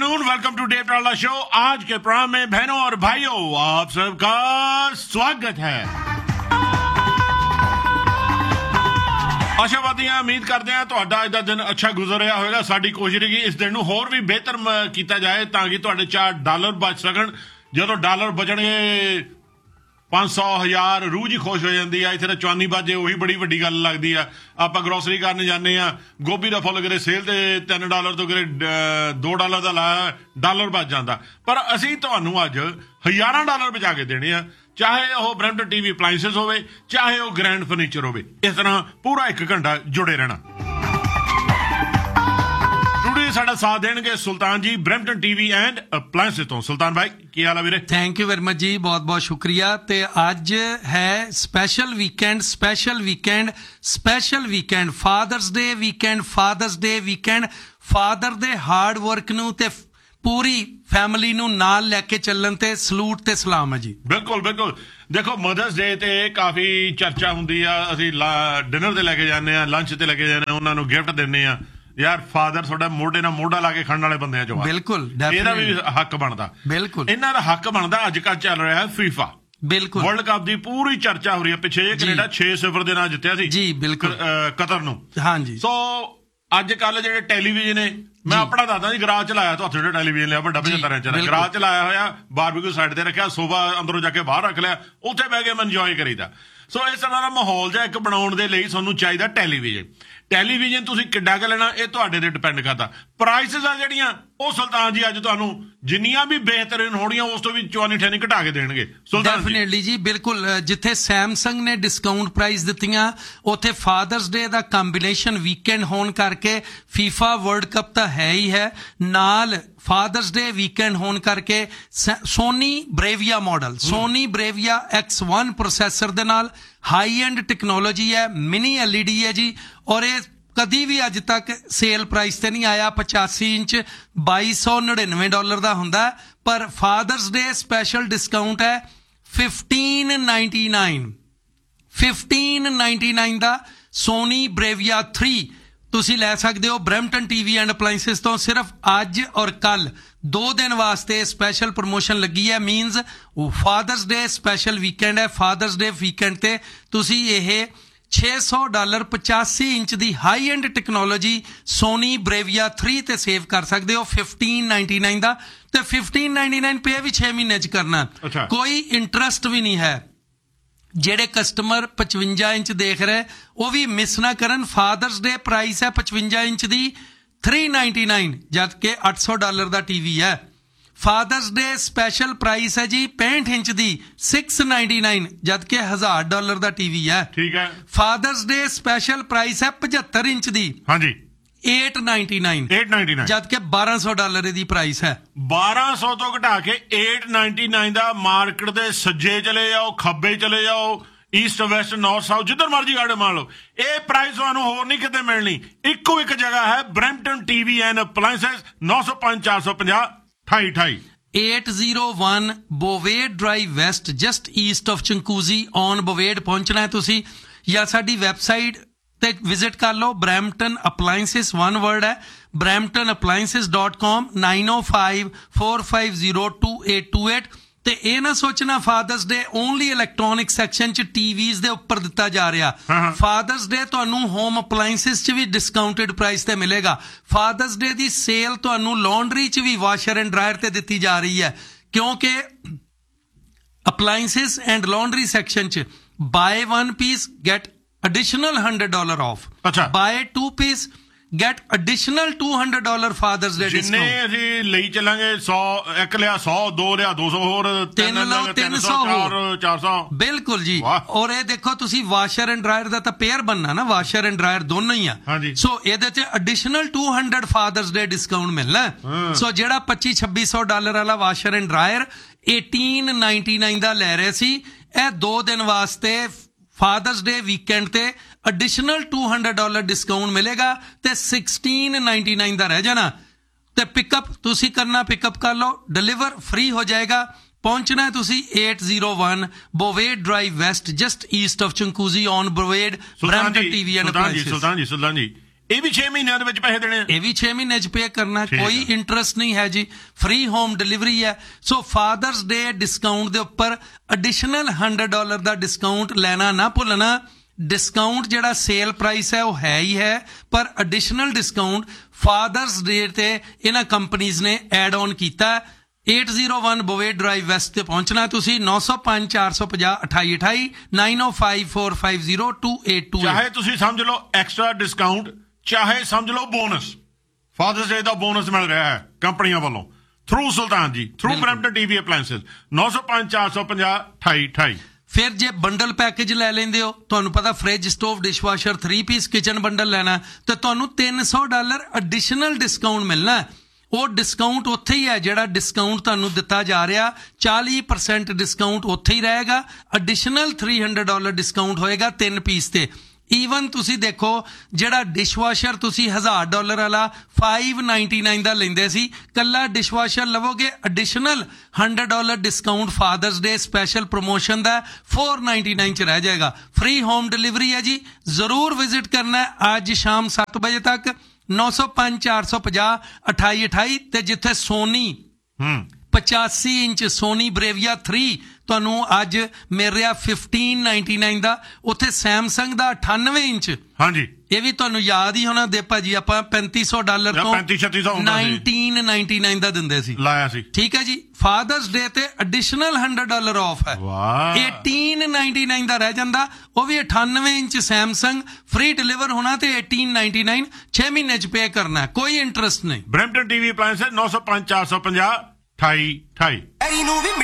Afternoon, welcome to Dave टाला show. आज के प्रोग्राम में बहनों और भाइयों आप सबका स्वागत है। आशावादी हैं, उम्मीद करते हैं ਤੁਹਾਡਾ ਅੱਜ ਦਾ ਦਿਨ ਅੱਛਾ ਗੁਜ਼ਰ ਰਿਹਾ ਹੋਵੇਗਾ। ਸਾਡੀ ਕੋਸ਼ਿਸ਼ ਹੈ ਕਿ ਇਸ ਦਿਨ ਨੂੰ ਹੋਰ ਵੀ ਬਿਹਤਰ ਕੀਤਾ ਜਾਏ ਤਾਂ ਕਿ ਤੁਹਾਡੇ $4 ਬਚ ਸਕਣ। ਜਦੋਂ ਡਾਲਰ ਬਚਣਗੇ 500 1000 ਰੂਹ ਜੀ ਖੁਸ਼ ਹੋ ਜਾਂਦੀ ਆ। ਇੱਥੇ ਤਾਂ ਚਵਾਨੀ ਬਾਜੇ ਉਹੀ ਬੜੀ ਵੱਡੀ ਗੱਲ ਲੱਗਦੀ ਆ। ਆਪਾਂ ਗਰੋਸਰੀ ਕਰਨ ਜਾਂਦੇ ਆ, ਗੋਭੀ ਦਾ ਫੁੱਲ ਕਰੇ ਸੇਲ ਤੇ $3 ਤੋਂ ਕਰੇ $2 ਦਾ ਲਾਇਆ, ਡਾਲਰ ਬਚ ਜਾਂਦਾ। ਪਰ ਅਸੀਂ ਤੁਹਾਨੂੰ ਅੱਜ $1000 ਬਚਾ ਕੇ ਦੇਣੇ ਆ, ਚਾਹੇ ਉਹ ਬ੍ਰੈਂਪਟਨ ਟੀਵੀ ਅਪਲਾਈਐਂਸਸ ਹੋਵੇ, ਚਾਹੇ ਉਹ ਗ੍ਰੈਂਡ ਫਰਨੀਚਰ ਹੋਵੇ। ਇਸ ਤਰ੍ਹਾਂ ਪੂਰਾ 1 ਘੰਟਾ ਜੁੜੇ ਰਹਿਣਾ। ਸਾਡਾ ਸਾਥ ਦੇਣਗੇ ਸੁਲਤਾਨ ਜੀ, ਬ੍ਰੈਂਪਟਨ ਟੀਵੀ ਐਂਡ ਅਪਲਾਈਐਂਸਸ ਤੋਂ। ਸੁਲਤਾਨ ਭਾਈ ਕੀ ਹਾਲ ਆ ਵੀਰੇ? ਥੈਂਕ ਯੂ ਵੈਰੀ ਮਚ ਜੀ, ਬਹੁਤ ਬਹੁਤ ਸ਼ੁਕਰੀਆ। ਤੇ ਅੱਜ ਹੈ ਸਪੈਸ਼ਲ ਵੀਕਐਂਡ ਫਾਦਰਸ ਡੇ ਵੀਕਐਂਡ। ਫਾਦਰ ਦੇ ਹਾਰਡ ਵਰਕ ਨੂੰ ਤੇ ਪੂਰੀ ਫੈਮਿਲੀ ਨੂੰ ਨਾਲ ਲੈ ਕੇ ਚੱਲਣ ਤੇ ਸਲੂਟ ਤੇ ਸਲਾਮ ਹੈ ਜੀ। ਬਿਲਕੁਲ ਬਿਲਕੁਲ। ਦੇਖੋ ਮਦਰਸ ਡੇ ਤੇ ਕਾਫੀ ਚਰਚਾ ਹੁੰਦੀ ਆ। ਅਸੀਂ ਡਿਨਰ ਤੇ ਲੈ ਕੇ ਜਾਂਦੇ ਆ, ਲੰਚ ਤੇ ਲੈ ਕੇ ਜਾਂਦੇ ਆ, ਉਹਨਾਂ ਨੂੰ ਗਿਫਟ ਦਿੰਦੇ ਆ। ਯਾਰ ਫਾਦਰ ਤੁਹਾਡਾ ਮੋਢੇ ਨਾਲ ਮੋਢਾ ਲਾ ਕੇ ਖੜਨ ਵਾਲੇ ਬੰਦੇ ਆ ਜੋ। ਬਿਲਕੁਲ, ਇਹਦਾ ਵੀ ਹੱਕ ਬਣਦਾ। ਬਿਲਕੁਲ ਇਹਨਾਂ ਦਾ ਹੱਕ ਬਣਦਾ। ਅੱਜ ਕੱਲ੍ਹ ਚੱਲ ਰਿਹਾ ਹੈ ਫੀਫਾ, ਬਿਲਕੁਲ ਵਰਲਡ ਕੱਪ ਦੀ ਪੂਰੀ ਚਰਚਾ ਹੋ ਰਹੀ ਹੈ। ਪਿੱਛੇ ਕੈਨੇਡਾ 6-0 ਦੇ ਨਾਲ ਜਿੱਤਿਆ ਸੀ ਜੀ, ਬਿਲਕੁਲ ਕਤਰ ਨੂੰ। ਹਾਂਜੀ। ਸੋ ਅੱਜ ਕੱਲ ਜਿਹੜੇ ਟੈਲੀਵਿਜ਼ਨ ਨੇ, ਮੈਂ ਆਪਣਾ ਦੱਸਦਾ ਜੀ, ਗਰਾਜ ਚ ਲਾਇਆ ਤੁਹਾਡੇ ਟੈਲੀਵਿਜ਼ਨ ਲਿਆ ਵੱਡਾ 75 ਇੰਚ ਦਾ, ਗਰਾਜ ਚ ਲਾਇਆ ਹੋਇਆ, ਬਾਰਬੀਕਿਊ ਸਾਈਡ ਤੇ ਰੱਖਿਆ, ਸੋਫਾ ਅੰਦਰੋਂ ਜਾ ਕੇ ਬਾਹਰ ਰੱਖ ਲਿਆ, ਉੱਥੇ ਬਹਿ ਕੇ ਮੈਂ ਇੰਜੋਏ ਕਰੀਦਾ। ਸੋ ਇਸ ਤਰ੍ਹਾਂ ਦਾ ਮਾਹੌਲ ਜਿਹਾ ਇੱਕ ਬਣਾਉਣ ਦੇ ਲਈ ਤੁਹਾਨੂੰ ਚਾਹੀਦਾ ਟੈਲੀਵਿਜ਼ਨ ਤੁਸੀਂ ਕਿੱਡਾ ਕੁ ਲੈਣਾ ਇਹ ਤੁਹਾਡੇ ਤੇ ਡਿਪੈਂਡ ਕਰਦਾ। ਪ੍ਰਾਈਸਿਸ ਆ ਜਿਹੜੀਆਂ ਉਹ ਸੁਲਤਾਨ ਜੀ ਅੱਜ ਤੁਹਾਨੂੰ ਜਿੰਨੀਆਂ ਵੀ ਬਿਹਤਰੀਨ ਹੋਣੀਆਂ ਉਸ ਤੋਂ ਵੀ 54 ਘਟਾ ਕੇ ਦੇਣਗੇ। ਡੈਫੀਨੇਟਲੀ ਜੀ, ਬਿਲਕੁਲ। ਜਿੱਥੇ ਸੈਮਸੰਗ ਨੇ ਡਿਸਕਾਊਂਟ ਪ੍ਰਾਈਸ ਦਿੱਤੀਆਂ, ਉੱਥੇ ਫਾਦਰਸ ਡੇ ਦਾ ਕੰਬੀਨੇਸ਼ਨ ਵੀਕਐਂਡ ਹੋਣ ਕਰਕੇ ਫੀਫਾ ਵਰਲਡ ਕੱਪ ਤਾਂ ਹੈ ਹੀ ਹੈ, ਨਾਲ ਫਾਦਰਸ ਡੇ ਵੀਕਐਂਡ ਹੋਣ ਕਰਕੇ ਸੋਨੀ ਬਰੇਵੀਆ X1 ਪ੍ਰੋਸੈਸਰ ਦੇ ਨਾਲ ਹਾਈ ਐਂਡ ਟੈਕਨੋਲੋਜੀ ਹੈ, ਮਿਨੀ LED ਹੈ ਜੀ। ਔਰ ਇਹ ਕਦੀ ਵੀ ਅੱਜ ਤੱਕ ਸੇਲ ਪ੍ਰਾਈਸ ਤੇ ਨਹੀਂ ਆਇਆ। 85 ਇੰਚ $2299 ਦਾ ਹੁੰਦਾ, ਪਰ ਫਾਦਰਸ ਡੇ ਸਪੈਸ਼ਲ ਡਿਸਕਾਊਂਟ ਹੈ $1599 ਦਾ ਸੋਨੀ ਬਰੇਵੀਆ 3 ਤੁਸੀਂ ਲੈ ਸਕਦੇ ਹੋ ਬ੍ਰੈਂਪਟਨ ਟੀਵੀ ਐਂਡ ਅਪਲਾਈਐਂਸਸ ਤੋਂ। ਸਿਰਫ ਅੱਜ ਔਰ ਕੱਲ 2 ਦਿਨ ਵਾਸਤੇ ਸਪੈਸ਼ਲ ਪ੍ਰਮੋਸ਼ਨ ਲੱਗੀ ਹੈ। ਮੀਨਸ ਫਾਦਰਸ ਡੇ ਸਪੈਸ਼ਲ ਵੀਕਐਂਡ ਹੈ। ਫਾਦਰਸ ਡੇ ਵੀਕਐਂਡ ਤੇ ਤੁਸੀਂ ਇਹ $600 85 ਇੰਚ ਦੀ ਹਾਈ ਐਂਡ ਟੈਕਨੋਲੋਜੀ ਸੋਨੀ ਬਰੇਵੀਆ 3 ਤੇ ਸੇਵ ਕਰ ਸਕਦੇ ਹੋ। $1599 ਦਾ, ਤੇ $1599 ਪੇ ਵੀ 6 ਮਹੀਨੇ ਚ ਕਰਨਾ। ਕੋਈ ਇੰਟਰਸਟ ਵੀ ਨਹੀਂ ਹੈ। ਜਿਹੜੇ ਕਸਟਮਰ 55 ਇੰਚ ਦੇਖ ਰਹੇ ਉਹ ਵੀ ਮਿਸ ਨਾ ਕਰਨ। ਫਾਦਰਸ ਡੇ ਪ੍ਰਾਈਸ ਹੈ 55 ਇੰਚ ਦੀ $399, ਜਦ ਕਿ $800 ਦਾ ਟੀਵੀ ਹੈ। ਫਾਦਰਸ ਡੇ ਸਪੈਸ਼ਲ ਪ੍ਰਾਈਸ ਹੈ ਜੀ 65 ਇੰਚ ਦੀ $699, ਜਦ ਕਿ $1000 ਦਾ ਟੀਵੀ ਹੈ। ਠੀਕ ਹੈ। ਫਾਦਰਸ ਡੇ ਸਪੈਸ਼ਲ ਪ੍ਰਾਈਸ ਹੈ 75 ਇੰਚ ਦੀ, ਹਾਂਜੀ, $899, ਜਦ ਕਿ $1200 ਦੀ ਪ੍ਰਾਈਸ ਹੈ। 1200 ਤੋਂ ਘਟਾ ਕੇ $899 ਦਾ। ਮਾਰਕੀਟ ਦੇ ਸੱਜੇ ਚਲੇ ਜਾਓ, ਖੱਬੇ ਚਲੇ ਜਾਓ, ਈਸਟ ਵੈਸਟ ਨਾਰਥ ਸਾਊਥ, ਜਿੱਧਰ ਮਰਜੀ ਗਾੜੇ ਮਾਰ ਲਓ, ਇਹ ਪ੍ਰਾਈਸ ਤੁਹਾਨੂੰ ਹੋਰ ਨਹੀਂ ਕਿਤੇ ਮਿਲਣੀ। ਇੱਕੋ ਇੱਕ ਜਗ੍ਹਾ ਹੈ, Brampton TV and appliances, 905 450 2828 801 ਬੋਵੇਡ drive West, just East of ਚੰਕੂਜ਼ੀ on ਬੋਵੇਡ ਪਹੁੰਚਣਾ ਹੈ ਤੁਸੀਂ, ਜਾਂ ਸਾਡੀ ਵੈਬਸਾਈਟ ਤੇ ਵਿਜ਼ਿਟ ਕਰ ਲਓ। ਬ੍ਰੈਂਪਟਨ ਅਪਲਾਈਐਂਸਸ ਵਨ ਵਰਡ ਹੈ, bramptonappliances.com, 9054502828। ਤੇ ਇਹ ਨਾ ਸੋਚਣਾ ਫਾਦਰਸ ਡੇ ਓਨਲੀ ਇਲੈਕਟ੍ਰੋਨਿਕ ਸੈਕਸ਼ਨ ਚ ਟੀਵੀਜ਼ ਦੇ ਉੱਪਰ ਦਿੱਤਾ ਜਾ ਰਿਹਾ। ਫਾਦਰਸ ਡੇ ਤੁਹਾਨੂੰ ਹੋਮ ਅਪਲਾਈਐਂਸਸ ਚ ਵੀ ਡਿਸਕਾਊਂਟਡ ਪ੍ਰਾਈਸ ਤੇ ਮਿਲੇਗਾ। ਫਾਦਰਸ ਡੇ ਦੀ ਸੇਲ ਤੁਹਾਨੂੰ ਲਾਂਡਰੀ ਚ ਵੀ ਵਾਸ਼ਰ ਐਂਡ ਡਰਾਇਰ ਤੇ ਦਿੱਤੀ ਜਾ ਰਹੀ ਹੈ, ਕਿਉਂਕਿ ਅਪਲਾਈਐਂਸਸ ਐਂਡ ਲਾਂਡਰੀ ਸੈਕਸ਼ਨ ਚ bye 1 piece get additional $100 off, buy 2 piece get additional $200 Father's Day discount। ਜਿੰਨੇ ਅਸੀਂ ਲਈ ਚੱਲਾਂਗੇ 100 ਇੱਕ ਲਿਆ 100, 2 ਲਿਆ 200 ਹੋਰ, 3 ਲਓ 300 ਹੋਰ 400। ਬਿਲਕੁਲ ਜੀ। ਔਰ ਇਹ ਦੇਖੋ ਤੁਸੀਂ ਵਾਸ਼ਰ ਐਂਡ ਡਰਾਇਰ ਦਾ ਤਾਂ ਪੇਅਰ ਬਣਨਾ ਨਾ, ਵਾਸ਼ਰ ਐਂਡ ਡਰਾਇਰ ਦੋਨੋਂ ਹੀ ਆ। ਸੋ ਇਹਦੇ ਚ additional $200 Father's Day discount ਮਿਲਣਾ। ਸੋ ਜਿਹੜਾ $2500-2600 ਵਾਲਾ ਵਾਸ਼ਰ ਐਂਡ ਡਰਾਇਰ $1899 ਦਾ ਲੈ ਰਹੇ ਸੀ, ਇਹ 2 ਦਿਨ ਵਾਸਤੇ ਫਾਦਰਸ ਡੇ ਵੀਕਐਂਡ ਤੇ ਐਡੀਸ਼ਨਲ $200 ਡਿਸਕਾਊਂਟ ਮਿਲੇਗਾ ਤੇ $1699 ਦਾ ਰਹਿ ਜਾਣਾ। ਤੇ ਪਿਕਅਪ ਤੁਸੀਂ ਕਰਨਾ, ਪਿਕਅਪ ਕਰ ਲਓ, ਡਿਲੀਵਰ ਫ੍ਰੀ ਹੋ ਜਾਏਗਾ। ਪਹੁੰਚਣਾ ਤੁਸੀਂ 801 ਬੋਵੇਡ drive West, just East of ਚੰਕੂਜ਼ੀ on ਬੋਵੇਡ, Brampton TV and appliances. ਸੁਲਤਾਨ ਜੀ ਇਹ ਵੀ 6 ਮਹੀਨਿਆਂ ਦੇ ਵਿੱਚ ਪੈਸੇ ਦੇਣੇ ਆ? ਇਹ ਵੀ 6 ਮਹੀਨੇ ਚ ਪੇ ਕਰਨਾ, ਠੀਕ ਕੋਈ ਹੈ। ਇੰਟਰਸਟ ਨਹੀਂ ਹੈ ਜੀ, ਫ੍ਰੀ ਹੋਮ ਡਿਲੀਵਰੀ ਹੈ। ਸੋ ਫਾਦਰਸ ਡੇ ਡਿਸਕਾਊਂਟ ਦੇ ਉੱਪਰ ਐਡੀਸ਼ਨਲ $100 ਦਾ ਡਿਸਕਾਊਂਟ ਲੈਣਾ ਨਾ ਭੁੱਲਣਾ। ਡਿਸਕਾਊਂਟ ਜਿਹੜਾ ਸੇਲ ਪ੍ਰਾਈਸ ਹੈ ਉਹ ਹੈ ਹੀ ਹੈ, ਪਰ ਐਡੀਸ਼ਨਲ ਡਿਸਕਾਊਂਟ ਫਾਦਰਸ ਡੇ ਤੇ ਇਹਨਾਂ ਕੰਪਨੀਆਂ ਨੇ ਐਡ ਔਨ ਕੀਤਾ। 801 ਬੋਵੇ ਡਰਾਈਵ ਵੈਸਟ ਤੇ ਪਹੁੰਚਣਾ ਤੁਸੀਂ। 905 450 2828 905 450 2828। ਚਾਹੇ ਤੁਸੀਂ ਸਮਝ ਲਓ ਐਕਸਟਰਾ ਡਿਸਕਾਊਂਟ, ਚਾਹੇ ਸਮਝ ਲਓ ਬੋਨਸ। ਫਾਦਰਸ ਡੇ ਦਾ ਬੋਨਸ ਮਿਲ ਰਿਹਾ ਹੈ ਕੰਪਨੀਆਂ ਵੱਲੋਂ ਥਰੂ ਸੁਲਤਾਨ ਜੀ, ਥਰੂ ਬਰੈਂਪਟਨ ਟੀਵੀ ਅਪਲਾਈਐਂਸਸ। 905 450 2828। ਫਿਰ ਜੇ ਬੰਡਲ ਪੈਕੇਜ ਲੈ ਲੈਂਦੇ ਹੋ, ਤੁਹਾਨੂੰ ਪਤਾ fridge, stove, dishwasher, 3 piece kitchen bundle ਲੈਣਾ, ਤੇ ਤੁਹਾਨੂੰ $300 ਐਡੀਸ਼ਨਲ ਡਿਸਕਾਊਂਟ ਮਿਲਣਾ। ਉਹ ਡਿਸਕਾਊਂਟ ਉੱਥੇ ਹੀ ਹੈ ਜਿਹੜਾ ਡਿਸਕਾਊਂਟ ਤੁਹਾਨੂੰ ਦਿੱਤਾ ਜਾ ਰਿਹਾ। 40% ਡਿਸਕਾਊਂਟ ਉੱਥੇ ਹੀ ਰਹੇਗਾ। ਐਡੀਸ਼ਨਲ $300 ਡਿਸਕਾਊਂਟ ਹੋਏਗਾ 3 ਪੀਸ ਤੇ। ਈਵਨ ਤੁਸੀਂ ਦੇਖੋ ਜਿਹੜਾ ਡਿਸ਼ਵਾਸ਼ਰ ਤੁਸੀਂ $1000 ਵਾਲਾ $599 ਦਾ ਲੈਂਦੇ ਸੀ, ਕੱਲਾ ਡਿਸ਼ਵਾਸ਼ਰ ਲਵੋਗੇ ਐਡੀਸ਼ਨਲ $100 ਡਿਸਕਾਊਂਟ ਫਾਦਰਸ ਡੇ ਸਪੈਸ਼ਲ ਪ੍ਰੋਮੋਸ਼ਨ ਦਾ $499 ਚ ਰਹਿ ਜਾਏਗਾ। ਫ੍ਰੀ ਹੋਮ ਡਿਲੀਵਰੀ ਹੈ ਜੀ, ਜ਼ਰੂਰ ਵਿਜ਼ਿਟ ਕਰਨਾ ਹੈ ਅੱਜ ਸ਼ਾਮ 7 ਵਜੇ ਤੱਕ। 905 450 2828 ਤੇ ਜਿੱਥੇ ਸੋਨੀ 85 ਇੰਚ ਸੋਨੀ ਬਰੇਵੀਆ 3 ਤੁਹਾਨੂੰ ਅੱਜ ਮਿਲ ਰਿਹਾ 1599 ਦਾ, ਉੱਥੇ ਸੈਮਸੰਗ ਦਾ 98 ਇੰਚ। ਹਾਂਜੀ, ਇਹ ਵੀ ਤੁਹਾਨੂੰ ਯਾਦ ਹੀ ਹੋਣਾ ਦੇ ਭਾਜੀ, ਆਪਾਂ $3500 ਤੋਂ 3500 $1999 ਦਾ ਦਿੰਦੇ ਸੀ, ਲਾਇਆ ਸੀ। ਠੀਕ ਹੈ ਜੀ। ਫਾਦਰਸ ਡੇ ਤੇ ਐਡੀਸ਼ਨਲ $100 ਆਫ ਹੈ। ਵਾਹ, 1899 ਦਾ ਰਹਿ ਜਾਂਦਾ। ਉਹ ਵੀ 98 ਇੰਚ ਸੈਮਸੰਗ ਫ੍ਰੀ ਡਿਲੀਵਰ ਹੋਣਾ ਤੇ 1899 6 ਮਹੀਨੇ ਚ ਪੇ ਕਰਨਾ, ਕੋਈ ਇੰਟਰਸਟ ਨਹੀਂ। Brampton TV appliances 905 450 2828।